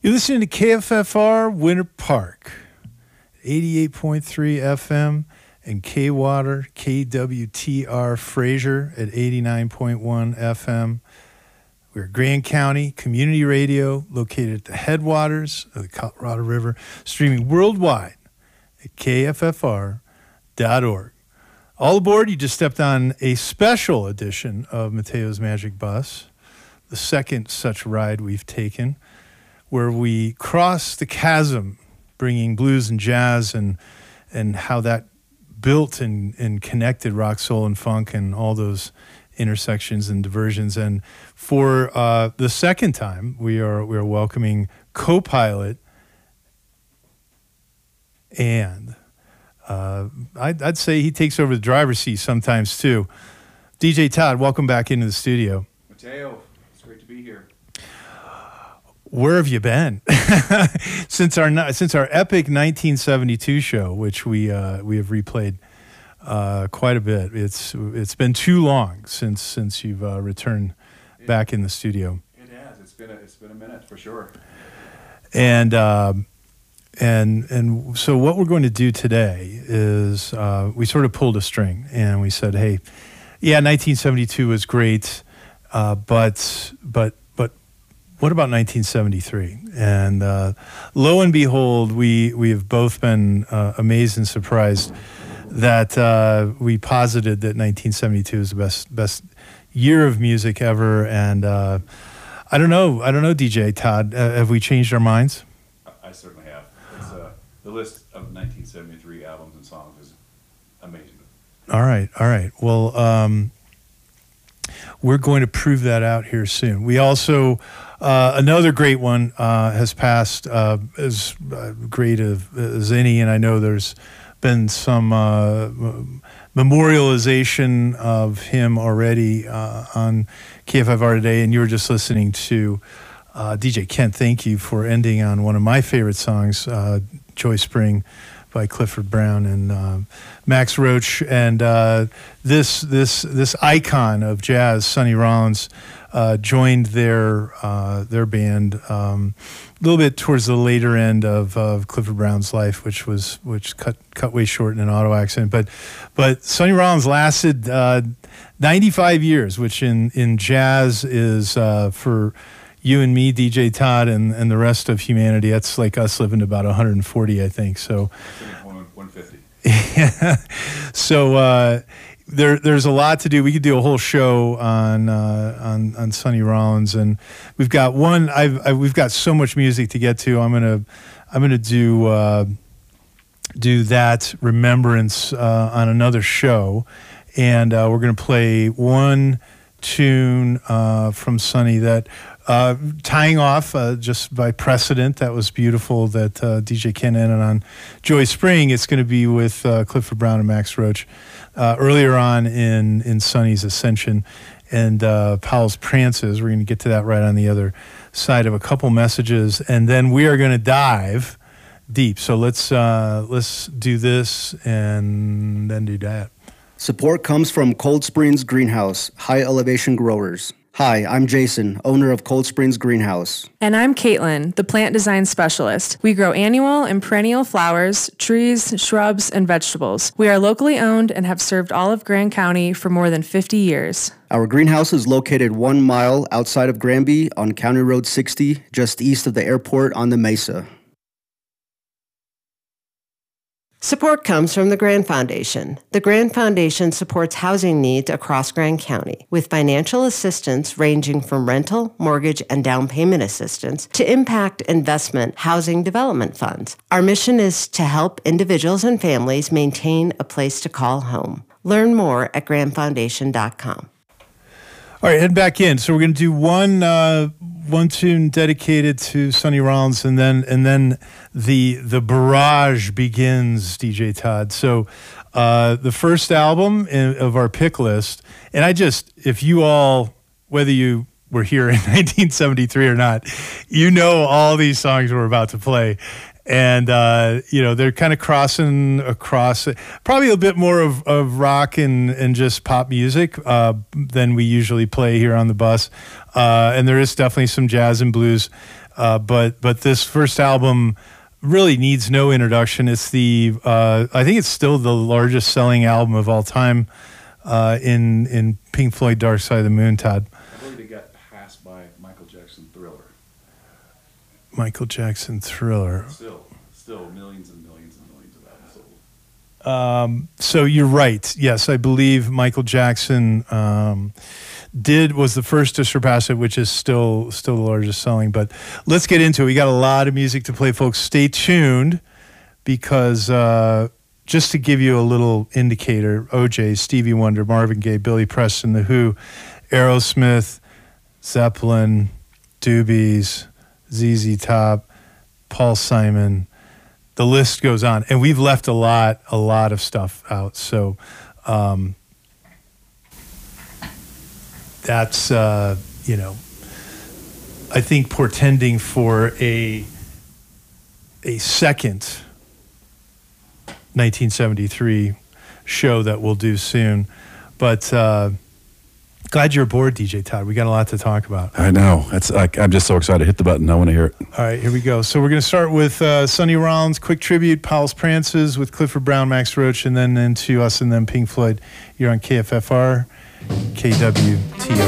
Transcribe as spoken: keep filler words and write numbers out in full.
You're listening to K F F R Winter Park, eighty-eight point three F M, and K-Water, K W T R Fraser at eighty-nine point one F M. We're Grand County Community Radio, located at the headwaters of the Colorado River, streaming worldwide at K F F R dot org. All aboard, you just stepped on a special edition of Mateo's Magic Bus, the second such ride we've taken, where we cross the chasm, bringing blues and jazz and and how that built and, and connected rock, soul, and funk and all those intersections and diversions. And for uh, the second time, we are we are welcoming co-pilot and uh, I'd, I'd say he takes over the driver's seat sometimes too. D J Todd, welcome back into the studio. Mateo, it's great to be here. Where have you been since our since our epic nineteen seventy-two show, which we uh, we have replayed uh, quite a bit? It's it's been too long since since you've uh, returned it, back in the studio. It has. It's been a, it's been a minute for sure. And uh, and and so what we're going to do today is uh, we sort of pulled a string and we said, hey, yeah, nineteen seventy-two was great, uh, but but. What about nineteen seventy-three? And uh, lo and behold, we we have both been uh, amazed and surprised that uh, we posited that nineteen seventy-two is the best best year of music ever. And uh, I don't know, I don't know, D J Todd, uh, have we changed our minds? I, I certainly have. It's, uh, the list of nineteen seventy-three albums and songs is amazing. All right, all right. Well, um, we're going to prove that out here soon. We also. Uh, another great one uh, has passed, uh, as uh, great as, as any, and I know there's been some uh, memorialization of him already uh, on K F F R today, and you were just listening to uh, D J Kent. Thank you for ending on one of my favorite songs, uh, Joy Spring by Clifford Brown and uh, Max Roach, and uh, this this this icon of jazz, Sonny Rollins, uh, joined their uh, their band um, a little bit towards the later end of, of Clifford Brown's life, which was which cut cut way short in an auto accident. But but Sonny Rollins lasted uh, ninety-five years, which in in jazz is uh, for you and me, D J Todd, and, and the rest of humanity, that's like us living to about one hundred forty, I think. So, one fifty. Yeah. So uh, there, there's a lot to do. We could do a whole show on uh, on on Sonny Rollins, and we've got one. I've, I've we've got so much music to get to. I'm gonna I'm gonna do uh, do that remembrance uh, on another show, and uh, we're gonna play one tune uh, from Sonny that. Uh, tying off uh, just by precedent, that was beautiful that uh, D J Ken ended on Joy Spring. It's going to be with uh, Clifford Brown and Max Roach uh, earlier on in, in Sonny's Ascension and uh, Powell's Prances. We're going to get to that right on the other side of a couple messages, and then we are going to dive deep. So let's uh, let's do this and then do that. Support comes from Cold Springs Greenhouse, high elevation growers. Hi, I'm Jason, owner of Cold Springs Greenhouse. And I'm Caitlin, the plant design specialist. We grow annual and perennial flowers, trees, shrubs, and vegetables. We are locally owned and have served all of Grand County for more than fifty years. Our greenhouse is located one mile outside of Granby on County Road sixty, just east of the airport on the Mesa. Support comes from the Grand Foundation. The Grand Foundation supports housing needs across Grand County with financial assistance ranging from rental, mortgage, and down payment assistance to impact investment housing development funds. Our mission is to help individuals and families maintain a place to call home. Learn more at grand foundation dot com. All right, head back in. So we're going to do one uh, one tune dedicated to Sonny Rollins, and then and then the the barrage begins, D J Todd. So uh, the first album in, of our pick list, and I just, if you all, whether you were here in nineteen seventy-three or not, you know all these songs we're about to play. and uh, you know they're kind of crossing across, probably a bit more of, of rock and, and just pop music uh, than we usually play here on the bus, uh, and there is definitely some jazz and blues, uh, but but this first album really needs no introduction. It's the uh, I think it's still the largest selling album of all time uh, in in Pink Floyd Dark Side of the Moon. Todd. I believe it got passed by Michael Jackson Thriller. Michael Jackson Thriller. Still, still millions and millions and millions of albums sold. Um, so you're right. Yes, I believe Michael Jackson um, did was the first to surpass it, which is still still the largest selling. But let's get into it. We got a lot of music to play, folks. Stay tuned because uh, just to give you a little indicator, O J, Stevie Wonder, Marvin Gaye, Billy Preston, The Who, Aerosmith, Zeppelin, Doobies, Z Z Top, Paul Simon, the list goes on. And we've left a lot, a lot of stuff out. So um, that's, uh, you know, I think portending for a a second nineteen seventy-three show that we'll do soon. But uh, glad you're aboard, D J Todd. We got a lot to talk about. I know. It's like, I'm just so excited. Hit the button. I want to hear it. All right, here we go. So we're going to start with uh, Sonny Rollins, quick tribute, Powell's Prances with Clifford Brown, Max Roach, and then into Us and Them, Pink Floyd. You're on K F F R, K W T O.